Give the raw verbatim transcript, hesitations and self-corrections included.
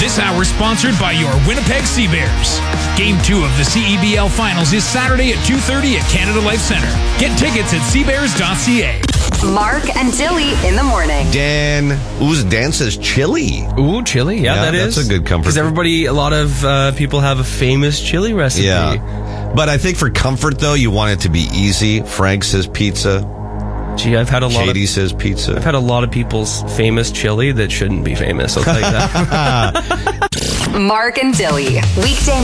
This hour is sponsored by your Winnipeg Sea Bears. Game two of the C E B L Finals is Saturday at two thirty at Canada Life Centre. Get tickets at sea bears dot c a. Mark and Dilly in the morning. Dan, ooh, Dan says chili. Ooh, chili. Yeah, Yeah, that is. that's a good comfort. Because everybody, a lot of uh, people have a famous chili recipe. Yeah. But I think for comfort, though, you want it to be easy. Frank says pizza. Gee, I've had a lot Shady of... says pizza. I've had a lot of people's famous chili that shouldn't be famous. I'll tell you that. Mark and Dilly. Weekday